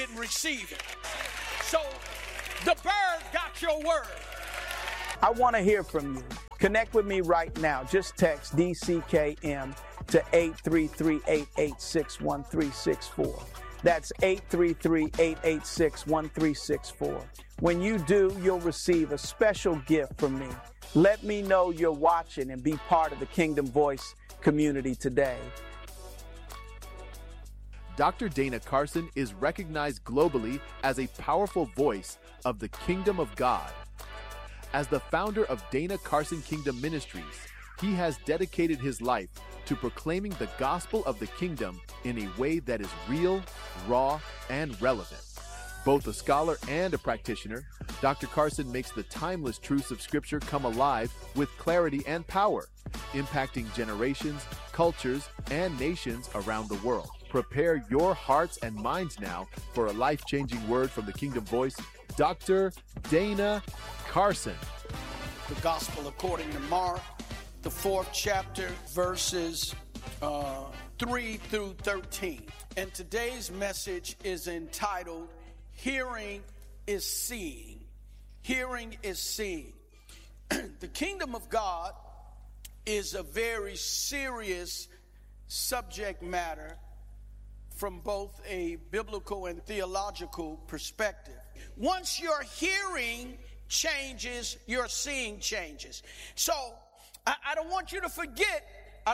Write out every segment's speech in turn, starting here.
and receive it. So the bird got your word. I want to hear from you. Connect with me right now. Just text DCKM to 833-886-1364. That's 833-886-1364. When you do, you'll receive a special gift from me. Let me know you're watching and be part of the Kingdom Voice community today. Dr. Dana Carson is recognized globally as a powerful voice of the Kingdom of God. As the founder of Dana Carson Kingdom Ministries, he has dedicated his life to proclaiming the gospel of the kingdom in a way that is real, raw, and relevant. Both a scholar and a practitioner, Dr. Carson makes the timeless truths of Scripture come alive with clarity and power, impacting generations, cultures, and nations around the world. Prepare your hearts and minds now for a life-changing word from the Kingdom Voice, Dr. Dana Carson. The Gospel according to Mark, the 4th chapter, verses 3 through 13. And today's message is entitled, Hearing is Seeing. Hearing is seeing. The kingdom of God is a very serious subject matter from both a biblical and theological perspective. Once your hearing changes, your seeing changes. So I don't want you to forget,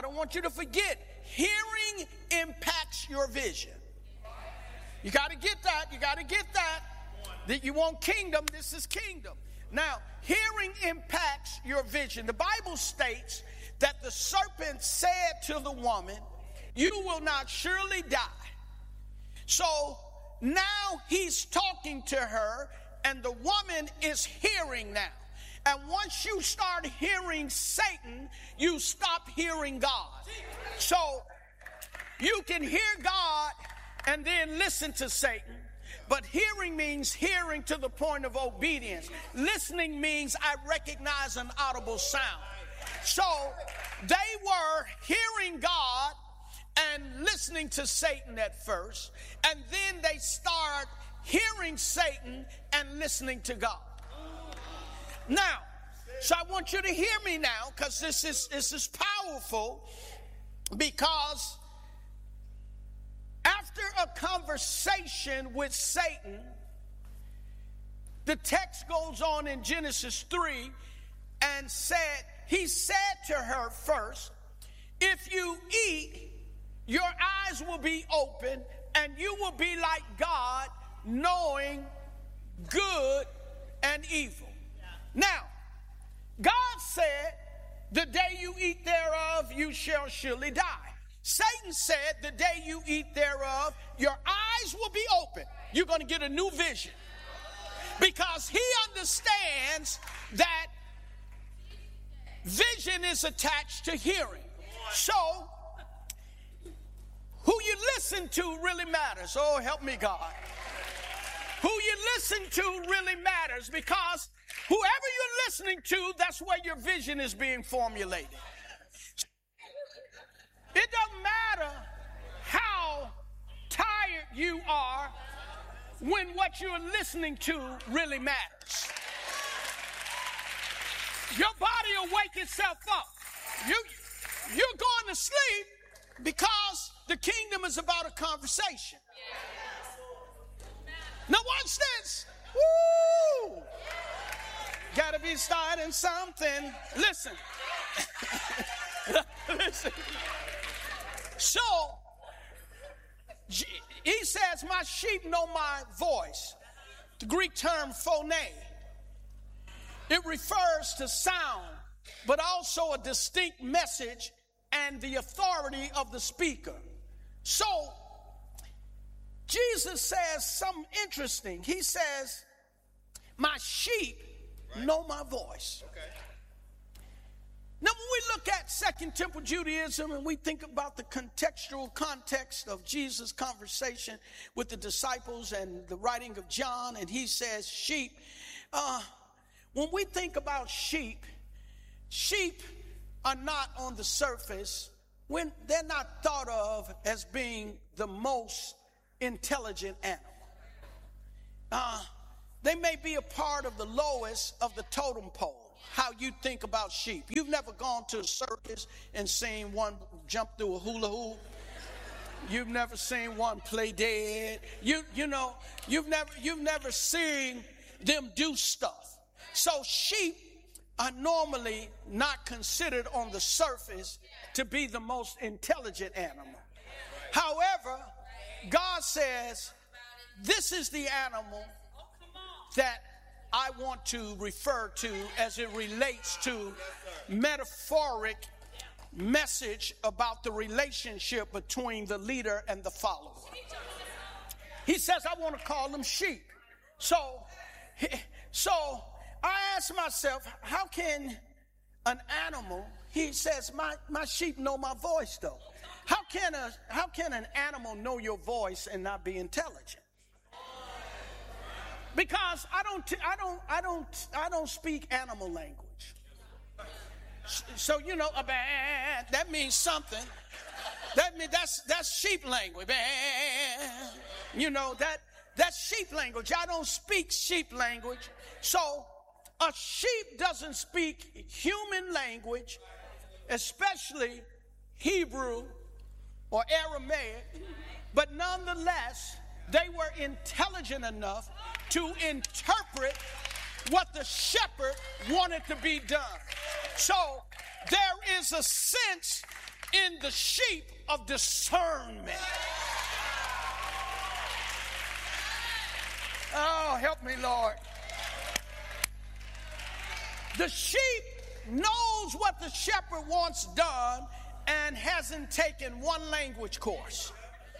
hearing impacts your vision. You got to get that. That you want kingdom, this is kingdom. Now, hearing impacts your vision. The Bible states that the serpent said to the woman, you will not surely die. So now he's talking to her, and the woman is hearing now. And once you start hearing Satan, you stop hearing God. So you can hear God and then listen to Satan. But hearing means hearing to the point of obedience. Listening means I recognize an audible sound. So they were hearing God and listening to Satan at first, and then they start hearing Satan and listening to God. Now, so I want you to hear me now, because this is powerful, because after a conversation with Satan, the text goes on in Genesis 3 and he said to her first, if you eat, your eyes will be open and you will be like God, knowing good and evil. Now, God said, the day you eat thereof, you shall surely die. Satan said, the day you eat thereof, your eyes will be open. You're going to get a new vision. Because he understands that vision is attached to hearing. So, who you listen to really matters. Oh, help me, God. Who you listen to really matters, because whoever you're listening to, that's where your vision is being formulated. It doesn't matter how tired you are when what you're listening to really matters. Your body will wake itself up. You're going to sleep because the kingdom is about a conversation. Now watch this. Woo! Gotta be starting something. Listen. Listen. So, he says, my sheep know my voice. The Greek term phone. It refers to sound, but also a distinct message and the authority of the speaker. So, Jesus says something interesting. He says, my sheep know my voice. Okay. Now, when we look at Second Temple Judaism and we think about the contextual context of Jesus' conversation with the disciples and the writing of John, and he says sheep, when we think about sheep are not on the surface, when they're not thought of as being the most intelligent animal. may be a part of the lowest of the totem pole, how you think about sheep. You've never gone to a circus and seen one jump through a hula hoop. You've never seen one play dead. You know, you've never seen them do stuff. So sheep are normally not considered on the surface to be the most intelligent animal. However, God says, this is the animal that I want to refer to as it relates to metaphoric message about the relationship between the leader and the follower. He says, I want to call them sheep. So I asked myself, how can an animal, he says, my sheep know my voice though. How can an animal know your voice and not be intelligent? Because I don't speak animal language. So you know, that means something. That's sheep language. You know, that's sheep language. I don't speak sheep language. So a sheep doesn't speak human language, especially Hebrew or Aramaic, but nonetheless, they were intelligent enough to interpret what the shepherd wanted to be done. So there is a sense in the sheep of discernment. Oh, help me, Lord. The sheep knows what the shepherd wants done and hasn't taken one language course.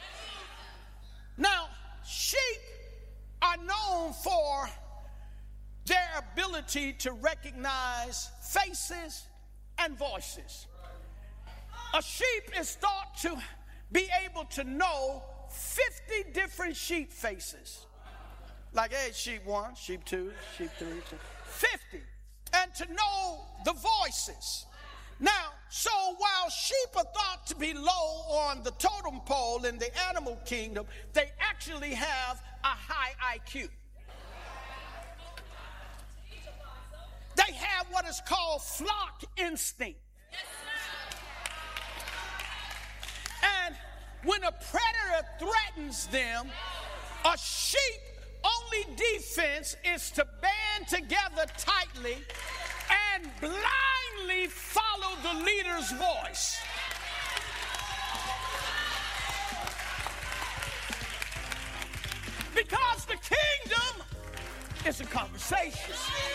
Now, sheep are known for their ability to recognize faces and voices. A sheep is thought to be able to know 50 different sheep faces. Like, hey, sheep 1, sheep 2, sheep 3, 50. And to know the voices. Now, so while sheep are thought to be low on the totem pole in the animal kingdom, they actually have a high IQ. They have what is called flock instinct. And when a predator threatens them, a sheep only defense is to band together tightly and blindly follow the leader's voice. Because the kingdom is a conversation.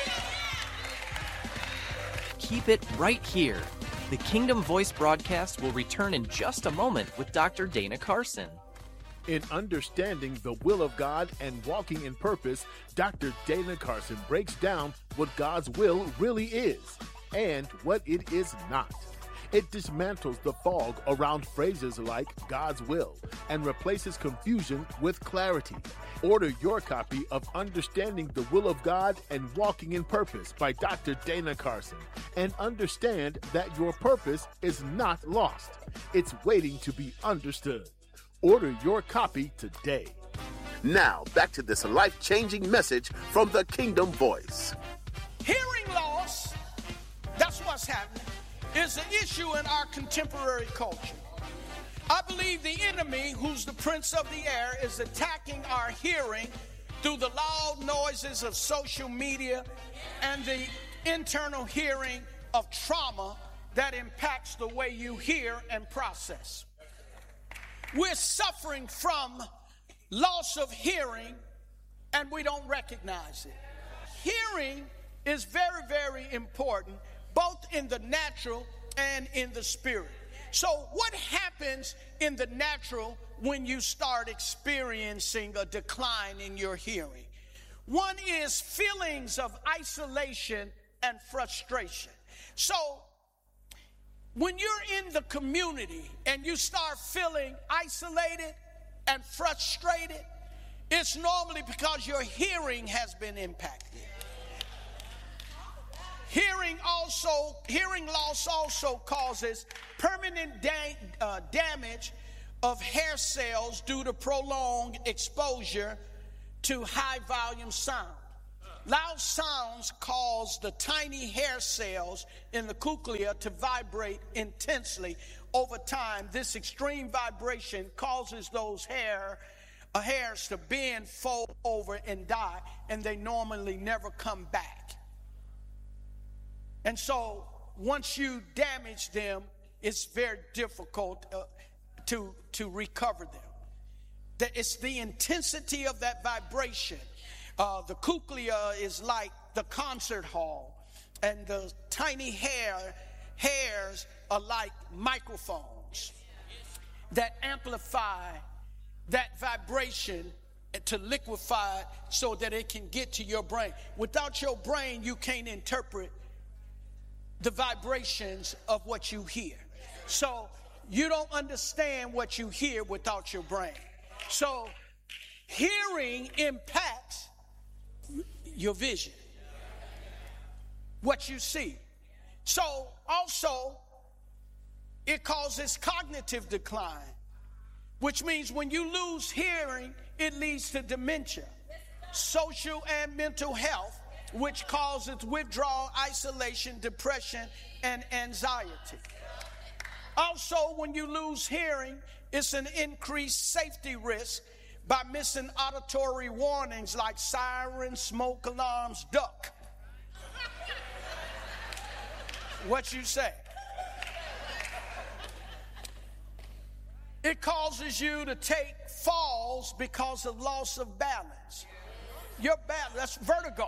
Keep it right here. The Kingdom Voice broadcast will return in just a moment with Dr. Dana Carson. In understanding the will of God and walking in purpose, Dr. Dana Carson breaks down what God's will really is and what it is not. It dismantles the fog around phrases like God's will and replaces confusion with clarity. Order your copy of Understanding the Will of God and Walking in Purpose by Dr. Dana Carson and understand that your purpose is not lost. It's waiting to be understood. Order your copy today. Now, back to this life-changing message from the Kingdom Voice. Hearing loss, that's what's happening, is an issue in our contemporary culture. I believe the enemy, who's the prince of the air, is attacking our hearing through the loud noises of social media and the internal hearing of trauma that impacts the way you hear and process. We're suffering from loss of hearing, and we don't recognize it. Hearing is very, very important, both in the natural and in the spirit. So what happens in the natural when you start experiencing a decline in your hearing? One is feelings of isolation and frustration. So when you're in the community and you start feeling isolated and frustrated, it's normally because your hearing has been impacted. Hearing loss also causes permanent damage of hair cells due to prolonged exposure to high volume sound. Loud sounds cause the tiny hair cells in the cochlea to vibrate intensely. Over time, this extreme vibration causes those hairs to bend, fold over, and die, and they normally never come back. And so, once you damage them, it's very difficult to recover them. It's the intensity of that vibration. The cochlea is like the concert hall, and the tiny hairs are like microphones that amplify that vibration to liquefy it so that it can get to your brain. Without your brain, you can't interpret the vibrations of what you hear. So you don't understand what you hear without your brain. So hearing impacts your vision, what you see. So also it causes cognitive decline, which means when you lose hearing, it leads to dementia, social and mental health, which causes withdrawal, isolation, depression, and anxiety. Also, when you lose hearing, it's an increased safety risk by missing auditory warnings like sirens, smoke alarms, duck. What you say? It causes you to take falls because of loss of balance. Your balance, that's vertigo.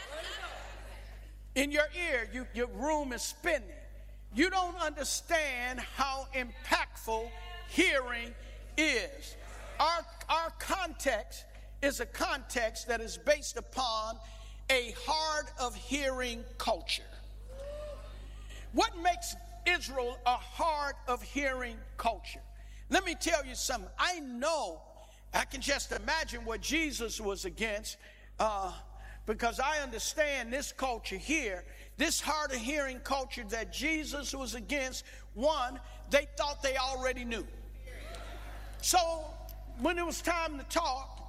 In your ear, your room is spinning. You don't understand how impactful hearing is. Our context is a context that is based upon a hard of hearing culture. What makes Israel a hard of hearing culture? Let me tell you something. I can just imagine what Jesus was against, because I understand this culture here, this hard of hearing culture that Jesus was against. One, they thought they already knew. So when it was time to talk,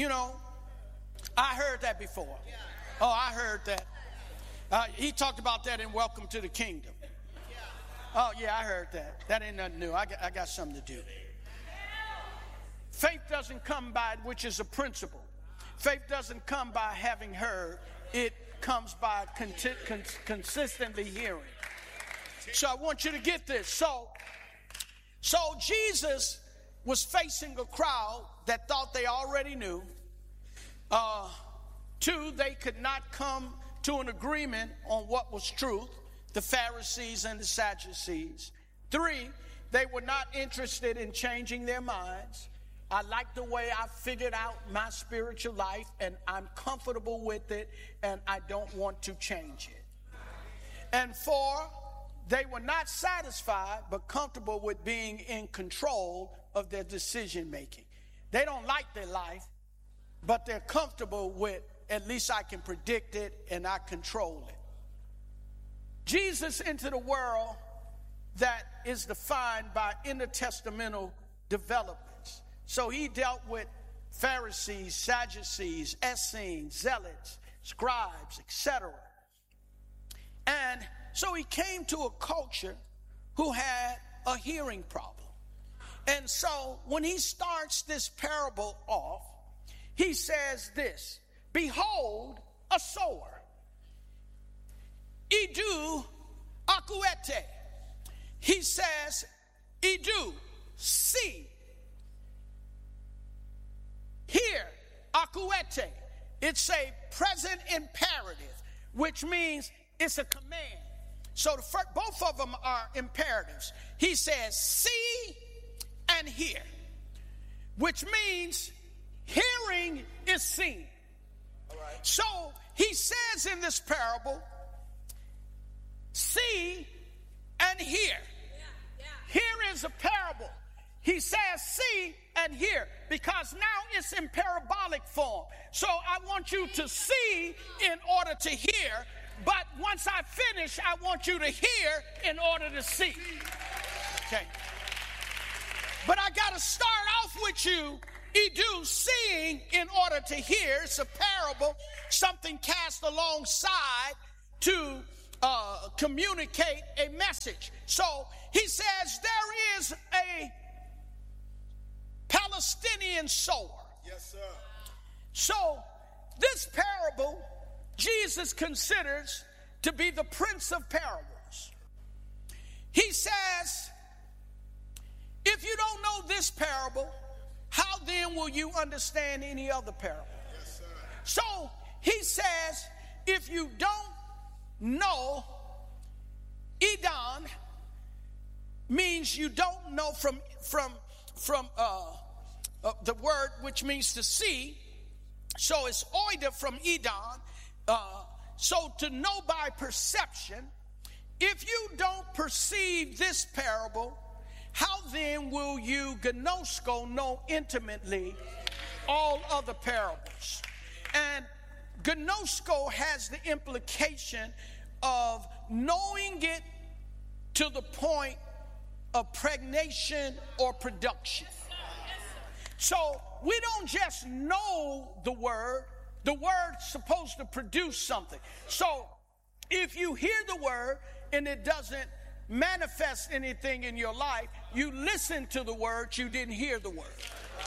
I heard that before. Oh, I heard that. He talked about that in Welcome to the Kingdom. Oh, yeah, I heard that. That ain't nothing new. I got something to do. Faith doesn't come by, which is a principle. Faith doesn't come by having heard. It comes by consistently hearing. So I want you to get this. So Jesus was facing a crowd that thought they already knew. Two, they could not come to an agreement on what was truth, the Pharisees and the Sadducees. Three, they were not interested in changing their minds. I like the way I figured out my spiritual life, and I'm comfortable with it, and I don't want to change it. And four, they were not satisfied but comfortable with being in control of their decision making. They don't like their life, but they're comfortable with, at least I can predict it and I control it. Jesus entered a world that is defined by intertestamental developments. So he dealt with Pharisees, Sadducees, Essenes, Zealots, scribes, etc. And so he came to a culture who had a hearing problem. And so when he starts this parable off, he says this: behold, a sower. Idu akuete. He says, idu, see. Here, akuete. It's a present imperative, which means it's a command. So both of them are imperatives. He says, see and hear, which means hearing is seen. All right. So he says in this parable, see and hear. Here is a parable. He says see and hear because now it's in parabolic form. So I want you to see in order to hear, but once I finish, I want you to hear in order to see. Okay. But I got to start off with you He do seeing in order to hear. It's a parable, something cast alongside to communicate a message. So he says there is a Palestinian sower. Yes, sir. So this parable, Jesus considers to be the prince of parables. He says, if you don't know this parable, how then will you understand any other parable? Yes, sir. So he says, if you don't know, Edom means you don't know from the word which means to see. So it's oida from Edom. So to know by perception. If you don't perceive this parable, how then will you gnosko know intimately all other parables? And gnosko has the implication of knowing it to the point of pregnation or production. So we don't just know the word's supposed to produce something. So if you hear the word and it doesn't manifest anything in your life, you listen to the word, you didn't hear the word.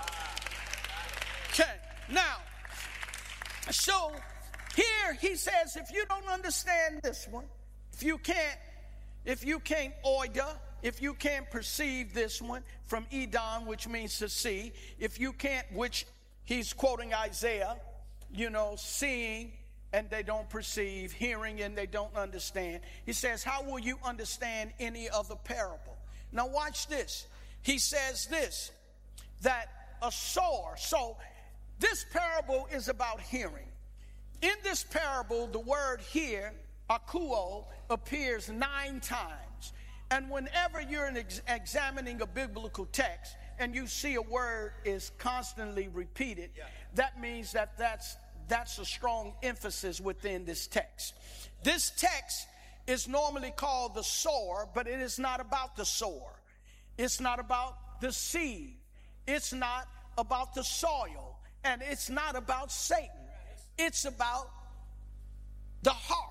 Okay, now, so here he says, if you don't understand this one, if you can't oida, if you can't perceive this one from Edom, which means to see, if you can't, which he's quoting Isaiah, seeing and they don't perceive, hearing and they don't understand. He says, how will you understand any other parable? Now watch this. He says this, that a sower. So this parable is about hearing. In this parable, the word hear, akuo, appears 9 times. And whenever you're examining a biblical text and you see a word is constantly repeated, that means that's a strong emphasis within this text. This text is normally called the sower, but it is not about the sower. It's not about the seed. It's not about the soil. And it's not about Satan. It's about the heart.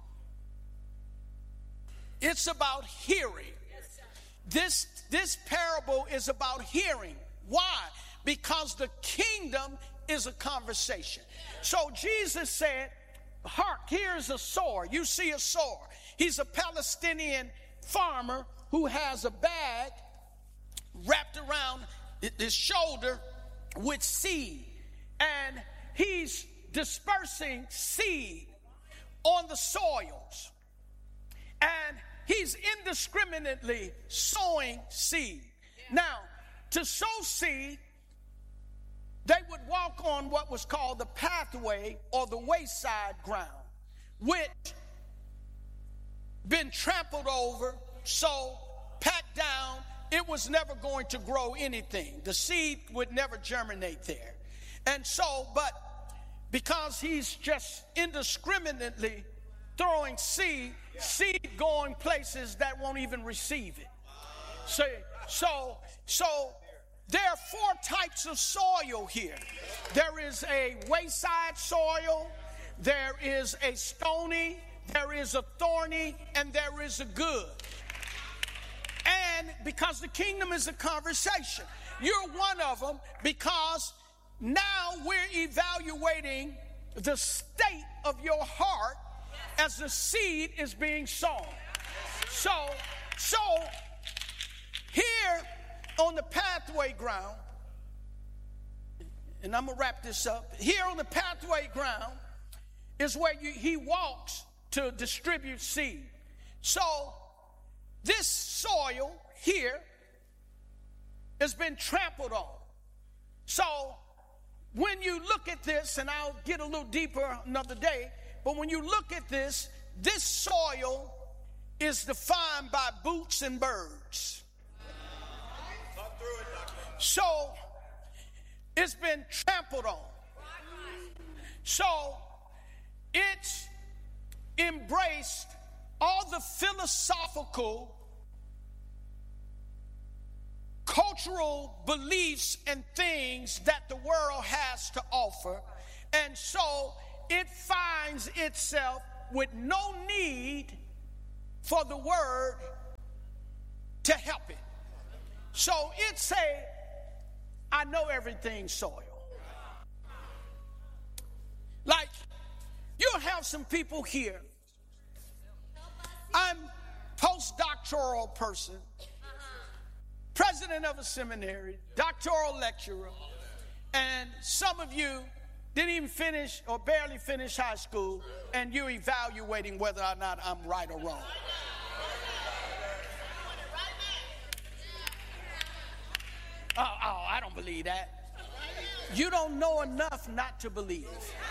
It's about hearing. This parable is about hearing. Why? Because the kingdom is a conversation. So Jesus said, hark, here's a sower. You see a sower. He's a Palestinian farmer who has a bag wrapped around his shoulder with seed. And he's dispersing seed on the soils. And he's indiscriminately sowing seed. Now, to sow seed, they would walk on what was called the pathway or the wayside ground, which been trampled over, so packed down, it was never going to grow anything. The seed would never germinate there. And so, but because he's just indiscriminately throwing seed going places that won't even receive it. So there are 4 types of soil here. There is a wayside soil, there is a stony, there is a thorny, and there is a good. And because the kingdom is a conversation, you're one of them, because now we're evaluating the state of your heart as the seed is being sown. So here on the pathway ground, and I'm going to wrap this up. Here on the pathway ground is where he walks to distribute seed. So this soil here has been trampled on. So when you look at this, and I'll get a little deeper another day, but when you look at this soil is defined by boots and birds. So it's been trampled on. So it's embraced all the philosophical cultural beliefs and things that the world has to offer. And so it finds itself with no need for the word to help it. So it's a I know everything soil. Like, you'll have some people here. I'm postdoctoral person, president of a seminary, doctoral lecturer, and some of you didn't even finish or barely finish high school, and you're evaluating whether or not I'm right or wrong. Oh, I don't believe that. You don't know enough not to believe.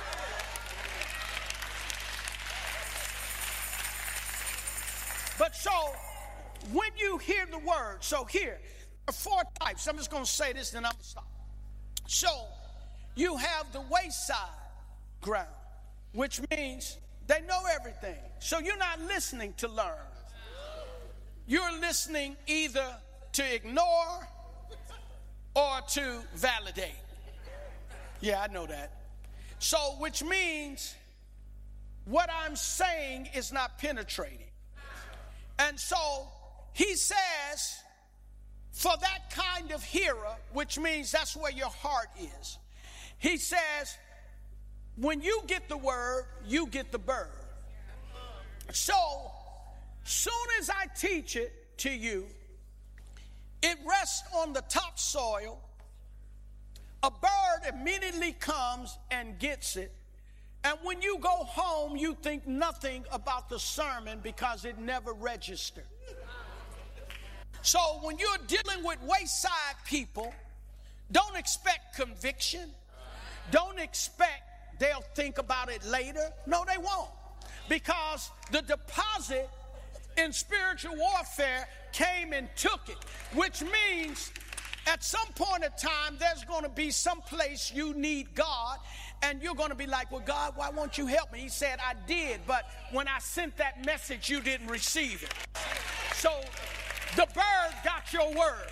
But so, when you hear the word, so here are 4 types. I'm just going to say this, then I'm going to stop. So, you have the wayside ground, which means they know everything. So you're not listening to learn. You're listening either to ignore or to validate. Yeah, I know that. So, which means what I'm saying is not penetrating. And so he says, for that kind of hearer, which means that's where your heart is, he says, when you get the word, you get the bird. So, soon as I teach it to you, it rests on the topsoil. A bird immediately comes and gets it. And when you go home, you think nothing about the sermon because it never registered. So when you're dealing with wayside people, don't expect conviction. Don't expect they'll think about it later. No, they won't. Because the deposit in spiritual warfare came and took it, which means at some point in time, there's going to be some place you need God, and you're going to be like, well, God, why won't you help me? He said, I did, but when I sent that message, you didn't receive it. So the bird got your word.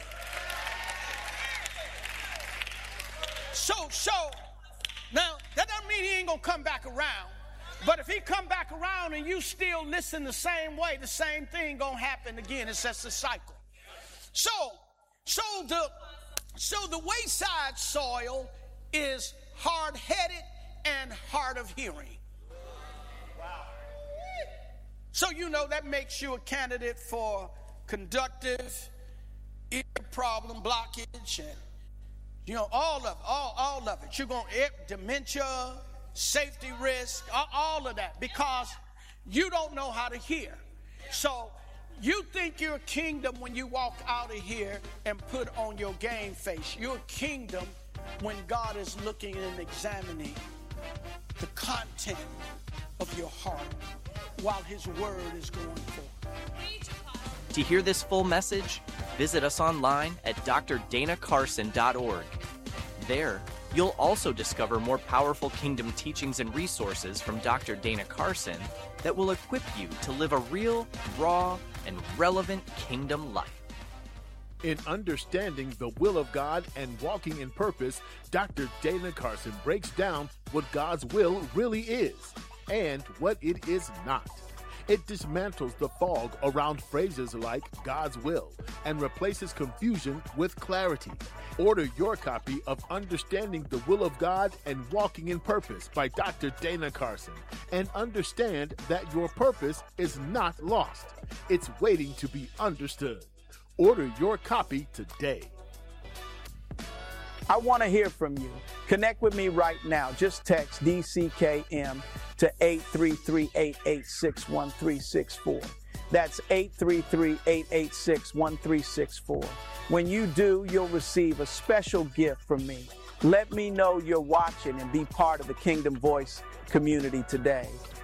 So now, that doesn't mean he ain't going to come back around. But if he come back around and you still listen the same way, the same thing going to happen again. It's just a cycle. So the wayside soil is hard-headed and hard of hearing. So you know that makes you a candidate for conductive ear problem blockage and all of it. You're going to dementia, safety risk, all of that, because you don't know how to hear. So you think you're a kingdom when you walk out of here and put on your game face. You're a kingdom when God is looking and examining the content of your heart while his word is going forth. To hear this full message, visit us online at drdanacarson.org. There, you'll also discover more powerful kingdom teachings and resources from Dr. Dana Carson that will equip you to live a real, raw, and relevant kingdom life. In understanding the will of God and walking in purpose, Dr. Dana Carson breaks down what God's will really is and what it is not. It dismantles the fog around phrases like God's will and replaces confusion with clarity. Order your copy of Understanding the Will of God and Walking in Purpose by Dr. Dana Carson, and understand that your purpose is not lost. It's waiting to be understood. Order your copy today. I want to hear from you. Connect with me right now. Just text DCKM to 833-886-1364. That's 833-886-1364. When you do, you'll receive a special gift from me. Let me know you're watching and be part of the Kingdom Voice community today.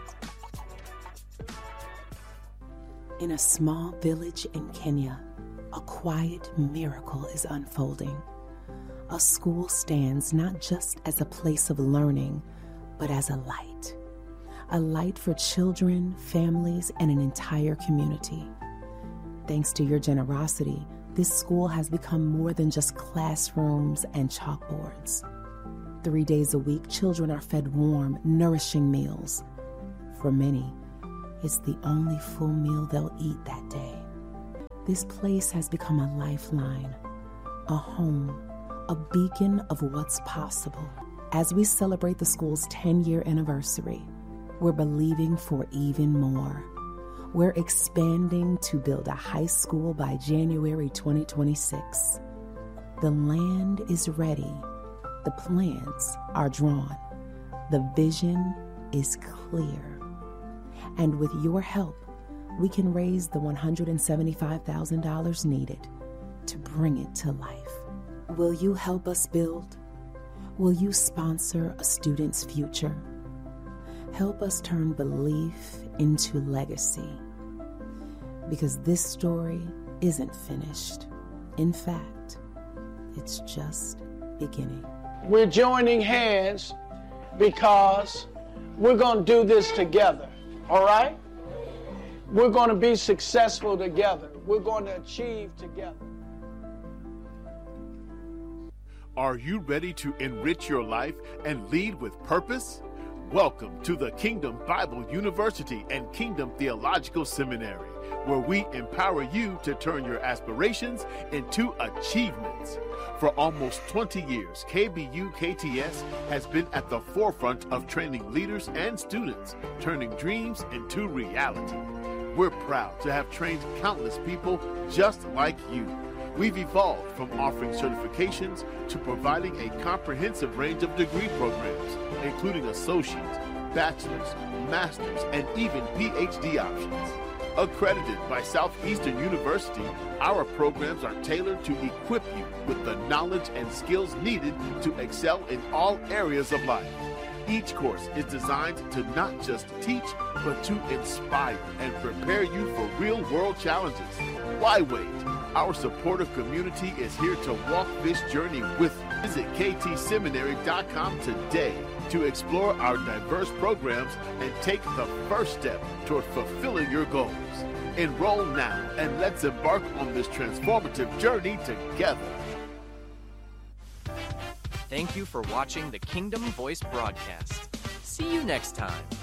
In a small village in Kenya, a quiet miracle is unfolding. A school stands not just as a place of learning, but as a light for children, families, and an entire community. Thanks to your generosity, this school has become more than just classrooms and chalkboards. 3 days a week, children are fed warm, nourishing meals. For many, it's the only full meal they'll eat that day. This place has become a lifeline, a home, a beacon of what's possible. As we celebrate the school's 10-year anniversary, we're believing for even more. We're expanding to build a high school by January 2026. The land is ready. The plans are drawn. The vision is clear. And with your help, we can raise the $175,000 needed to bring it to life. Will you help us build? Will you sponsor a student's future? Help us turn belief into legacy. Because this story isn't finished. In fact, it's just beginning. We're joining hands because we're going to do this together, all right? We're going to be successful together. We're going to achieve together. Are you ready to enrich your life and lead with purpose? Welcome to the Kingdom Bible University and Kingdom Theological Seminary, where we empower you to turn your aspirations into achievements. For almost 20 years, KBU KTS has been at the forefront of training leaders and students, turning dreams into reality. We're proud to have trained countless people just like you. We've evolved from offering certifications to providing a comprehensive range of degree programs, including associates, bachelor's, master's, and even PhD options. Accredited by Southeastern University, our programs are tailored to equip you with the knowledge and skills needed to excel in all areas of life. Each course is designed to not just teach, but to inspire and prepare you for real-world challenges. Why wait? Our supportive community is here to walk this journey with you. Visit ktseminary.com today to explore our diverse programs and take the first step toward fulfilling your goals. Enroll now and let's embark on this transformative journey together. Thank you for watching the Kingdom Voice broadcast. See you next time.